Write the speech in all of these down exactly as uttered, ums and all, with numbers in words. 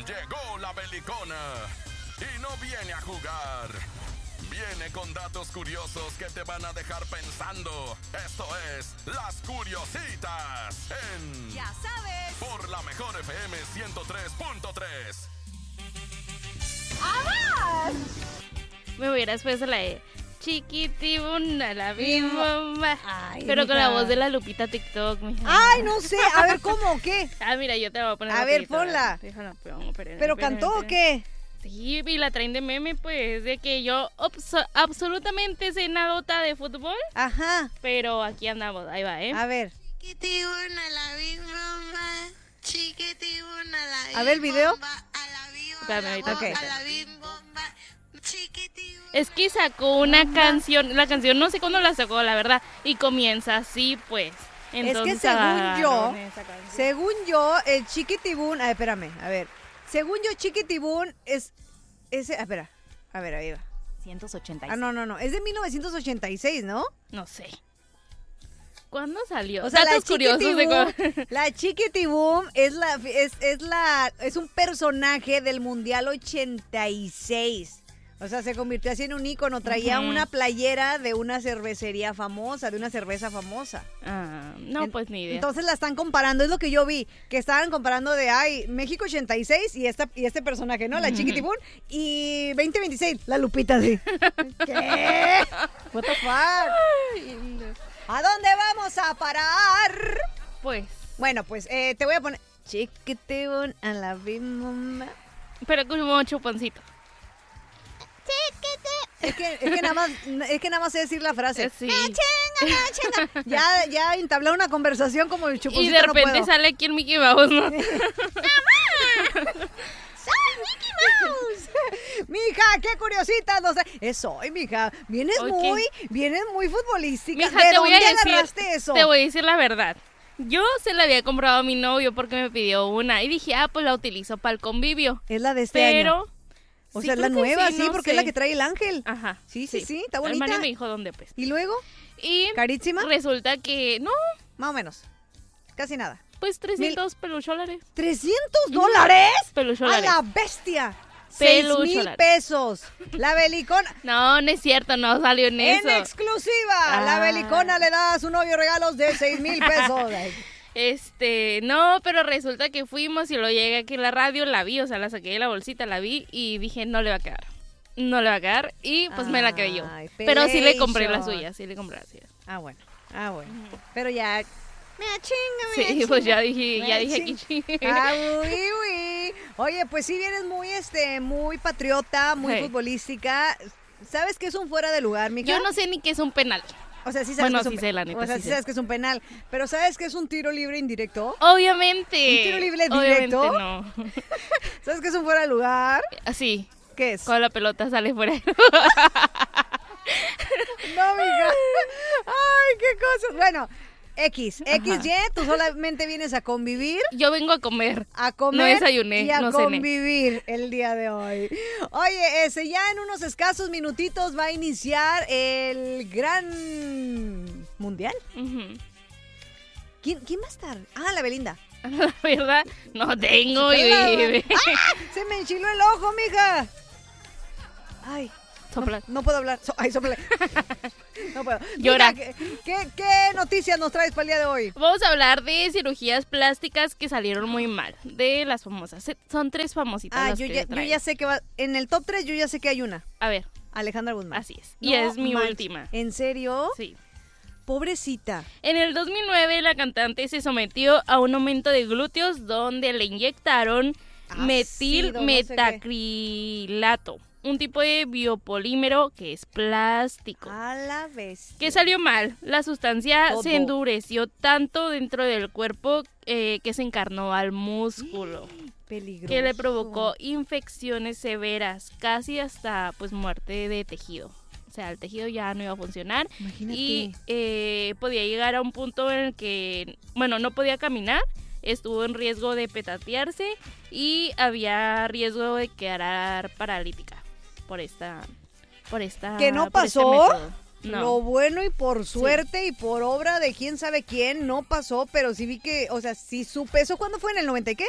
Llegó la belicona y no viene a jugar. Viene con datos curiosos que te van a dejar pensando. Esto es Las Curiositas en... Ya sabes. Por la mejor F M ciento tres punto tres. ¡Amas! Me hubieras puesto la de Chiquitibuna, la bimba. Ay, Pero con mija. la voz de la Lupita TikTok, mija. Ay, no sé. A ver, ¿cómo o qué? Ah, mira, yo te la voy a poner. A ver, rapidito, ponla. Déjala, pongo, espérame, ¿Pero espérame, cantó o espérame. qué? Sí, y la traen de meme, pues, de que yo obso- absolutamente sé nadota de fútbol, Ajá. pero aquí andamos, ahí va, ¿eh? A ver. Chiquitibuna la big bomba, chiquitibuna la big A ver, el video. bomba, a la big bomba, Espérame, ahorita, Ok. a la big bomba, chiquitibuna. Es que sacó una canción, la canción no sé cuándo la sacó, la verdad, y comienza así, pues. Entonces, según agarraron yo, esa canción. Según yo, el Chiquitibún... A ver, espérame, a ver. Según yo, Chiquitibún es... Ese, ah, espera, a ver, ahí va. ciento ochenta y Ah, seis. no, no, no. Es de mil novecientos ochenta y seis, ¿no? No sé. ¿Cuándo salió? O sea, Datos la curiosos de Chiquitibum, cu- la Chiquitibum es la es, es la es un personaje del Mundial ochenta y seis. O sea, se convirtió así en un ícono, traía Ujú. una playera de una cervecería famosa, de una cerveza famosa. Ah, no, En- pues ni idea. Entonces la están comparando, es lo que yo vi, que estaban comparando de ay, México ochenta y seis y esta y este personaje, ¿no? La Ujú. Chiquitibum y veinte veintiséis, la Lupita sí. ¿Qué? What the fuck? ¿A dónde vamos a parar? Pues, Bueno, pues eh, te voy a poner Chiquitibum a la bimba. pero como chuponcito. Es que, es que nada más es que nada más sé decir la frase. Eh, Sí. Ya ya entablar una conversación como el chuponcito Y de no repente puedo. sale aquí el Mickey Mouse, ¿no? Mija, qué curiosita, no sé. Es hoy, mija. Vienes ¿Hoy muy, vienes muy futbolística. Mija, ¿De te voy dónde a decir, agarraste eso? Te voy a decir la verdad. Yo se la había comprado a mi novio porque me pidió una y dije, ah, pues la utilizo para el convivio. Es la de este Pero, año. O sí, sea, es la creo que nueva, sí, no porque es la sé. que trae el ángel. Ajá. Sí, sí, sí, está bonita. El Mario me dijo dónde, pues. ¿Y luego? Y ¿Carísima? resulta que, no, Más o menos. Casi nada. pues trescientos pelucholares. ¿trescientos dólares? ¡A Pelucholares. la bestia! Seis mil Pelucholares. pesos. La belicona. No, no es cierto, no salió en eso. En exclusiva. La Ah. belicona le da a su novio regalos de seis mil pesos. Este, no, pero resulta que fuimos y lo llegué aquí en la radio, la vi, o sea, la saqué de la bolsita, la vi y dije, no le va a quedar. No le va a quedar y pues me la quedé yo. Ay, Pero sí le compré la pelation. suya, sí le compré la suya. Ah, bueno. Ah, bueno. Pero ya. Me chinga, me Sí, pues ya dije, ya Me dije aquí. Ah, uy, uy. Oye, pues sí vienes muy, este, muy patriota, muy Hey. futbolística. ¿Sabes qué es un fuera de lugar, mija? Yo no sé ni qué es un penal. O sea, sí sabes Bueno, que es un sí pe- sé, la neta, O sea, sí sí, sé. sabes que es un penal. Pero ¿sabes que es un tiro libre indirecto? Obviamente. ¿Un tiro libre Obviamente directo? no. ¿Sabes que es un fuera de lugar? Así, ¿Qué es? cuando la pelota sale fuera. No, mija. Ay, qué cosas. Bueno, X. X, Ajá. Y, tú solamente vienes a convivir, Yo vengo a comer. a comer No desayuné, y a no cené. convivir el día de hoy. Oye, ese ya en unos escasos minutitos va a iniciar el gran mundial. Ujú. ¿Quién, quién va a estar? Ah, la Belinda. La verdad, no tengo. Pero la- y- ¡Ah! Se me enchiló el ojo, mija. Ay. Sopla. No, no puedo hablar. So- ay, sople. No puedo. Llora. Mija, ¿qué, qué, qué noticias nos traes para el día de hoy? Vamos a hablar de cirugías plásticas que salieron muy mal, de las famosas. Se- Son tres famositas Ah, las yo que ya, yo traigo. ya sé que va. En el top tres yo ya sé que hay una. A ver, Alejandra Guzmán. así es. Y es mi manches. última. ¿En serio? Sí. Pobrecita. En el dos mil nueve la cantante se sometió a un aumento de glúteos donde le inyectaron Ácido, no sé qué. metilmetacrilato, un tipo de biopolímero que es plástico. A la vez. ¿Qué salió mal? La sustancia Todo. se endureció tanto dentro del cuerpo eh, que se encarnó al músculo, Peligroso. que le provocó infecciones severas, casi hasta pues muerte de tejido. O sea, el tejido ya no iba a funcionar Imagínate. y eh, podía llegar a un punto en el que, bueno, no podía caminar, estuvo en riesgo de petatearse y había riesgo de quedar paralítica por esta, por esta, ¿Que no por este pasó? método. No. Lo bueno y por suerte y por obra de quién sabe quién no pasó, pero sí vi que, o sea, sí supe. ¿Eso cuándo fue? ¿En el noventa y qué?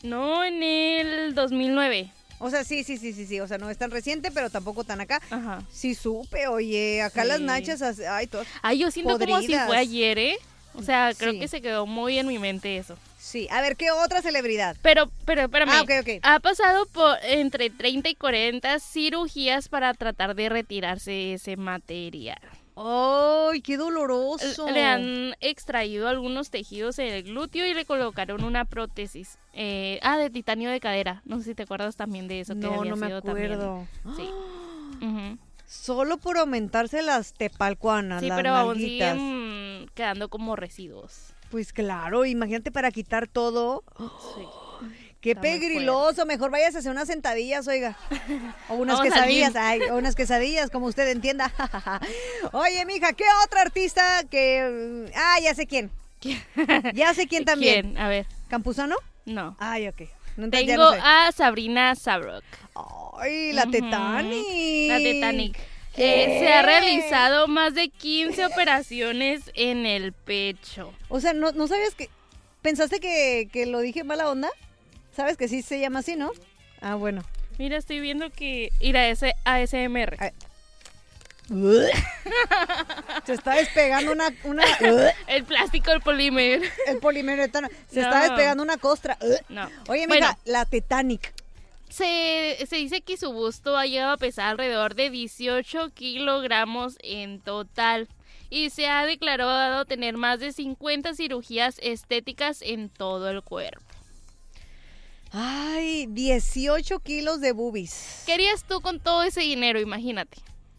No, en el dos mil nueve. O sea, sí, sí, sí, sí, sí. O sea, no es tan reciente, pero tampoco tan acá. Ajá. Sí supe, oye, acá Sí. las nachas, as- ay, todas. Ay, yo siento como si Podridas. fue ayer, ¿eh? O sea, creo Sí. que se quedó muy en mi mente eso. Sí, a ver, ¿qué otra celebridad? Pero, pero, espérame. Ah, ok, ok. Ha pasado por entre treinta y cuarenta cirugías para tratar de retirarse ese material. ¡Ay, qué doloroso! Le han extraído algunos tejidos en el glúteo y le colocaron una prótesis. Eh, ah, de titanio de cadera. No sé si te acuerdas también de eso. Que No, había no me sido también- acuerdo. Sí. Ujú. Solo por aumentarse las tepalcuanas, Sí, las pero aún nalguitas. siguen quedando como residuos. Pues claro, imagínate para quitar todo. Sí. ¡Qué Está muy pegriloso! Mejor vayas a hacer unas sentadillas, oiga. O unas Vamos al quesadillas, gym. ay, o unas quesadillas, como usted entienda. Oye, mija, ¿qué otra artista que... Ah, ya sé quién. Ya sé quién también. ¿Quién? A ver, ¿Campuzano? no. Ay, ok. No, entonces ya Tengo no sé. a Sabrina Sabrok. Ay, la Ujú. Titanic. La Titanic. ¿Qué? Eh, se ha realizado más de quince operaciones en el pecho. O sea, ¿no, no sabías que... ¿Pensaste que, que lo dije en mala onda? ¿Sabes que sí se llama así, no? Ah, bueno. Mira, estoy viendo que ir a ese A S M R. Ay. Se está despegando una... una El plástico, el polímero. el polimeretano. Se No. está despegando una costra. No. Oye, Bueno. mija, la Titanic. Se, se dice que su busto ha llegado a pesar alrededor de dieciocho kilogramos en total. Y se ha declarado tener más de cincuenta cirugías estéticas en todo el cuerpo. Ay, dieciocho kilos de boobies. ¿Qué harías tú con todo ese dinero? Imagínate.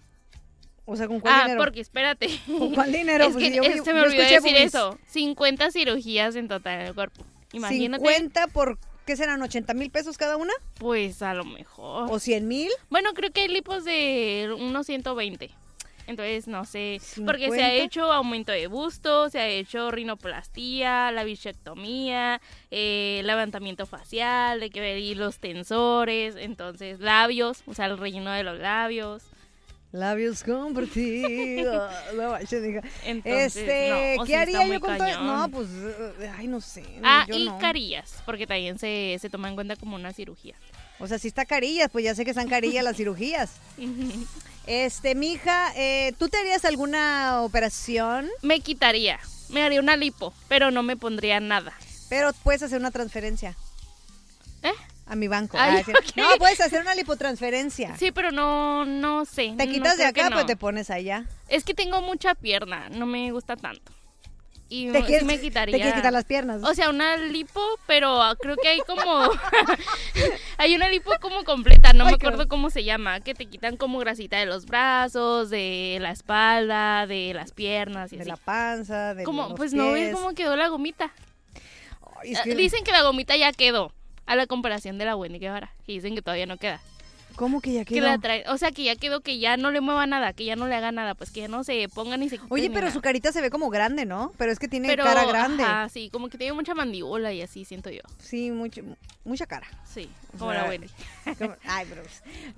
O sea, ¿con cuál Ah, dinero? porque espérate. ¿Con cuál dinero? Es Pues que yo- eh, yo- se me yo olvidó escuché decir boobies. eso. cincuenta cirugías en total en el cuerpo. Imagínate. cincuenta por, ¿qué serán? ¿ochenta mil pesos cada una? Pues a lo mejor. ¿O cien mil? Bueno, creo que hay lipos de unos ciento veinte. Entonces, no sé. Porque se ha ¿cincuenta? hecho aumento de busto, se ha hecho rinoplastía, la bichectomía, eh, levantamiento facial, de que ver y los tensores, entonces labios, o sea, el relleno de los labios. Labios compartidos. No manches, hija. Entonces, Este, no, o ¿qué sí está haría muy yo con todo? cañón. No, pues, eh, ay, no sé. Ah, yo y no. carillas, porque también se, se toma en cuenta como una cirugía. O sea, si está carillas, pues ya sé que están carillas las cirugías. Este, mija, eh, ¿tú te harías alguna operación? Me quitaría, me haría una lipo, pero no me pondría nada. Pero puedes hacer una transferencia ¿Eh? a mi banco. Ay, Ah, sí. ok. No, puedes hacer una lipotransferencia. Sí, pero no, no sé. Te no quitas de creo que acá, no. pues te pones allá. Es que tengo mucha pierna, no me gusta tanto. Y Te sí quieres, me te quitaría. quieres quitar las piernas. O sea, una lipo, pero creo que hay como... hay una lipo como completa, no Ay, me qué acuerdo cómo se llama, que te quitan como grasita de los brazos, de la espalda, de las piernas y de así. la panza, de Como, los pues no ves pies. cómo quedó la gomita. Ay, es Ah, que- Dicen que la gomita ya quedó, a la comparación de la Wendy Guevara, que dicen que todavía no queda. ¿Cómo que ya Que quedó? la trae, o sea, que ya quedó, que ya no le mueva nada, que ya no le haga nada, pues que ya no se ponga ni se quite Oye, ni pero nada. su carita se ve como grande, ¿no? Pero es que tiene Pero, cara grande. ajá, sí, como que tiene mucha mandíbula y así siento yo. Sí, mucho, mucha cara. Sí, O como sea, la Wendy. Como- Ay, pero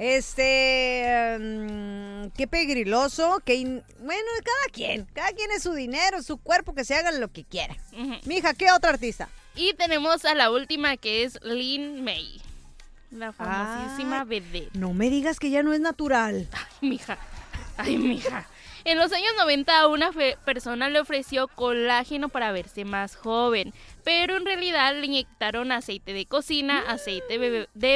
este, mm, qué pegriloso, que in- bueno, cada quien, cada quien es su dinero, su cuerpo, que se haga lo que quiera. Ujú. Mija, ¿qué otra artista? Y tenemos a la última que es Lin May, la famosísima Ah. vedette. No me digas que ya no es natural. Ay, mija, ay, mija. En los años noventa a una fe- persona le ofreció colágeno para verse más joven, pero en realidad le inyectaron aceite de cocina, aceite bebe- de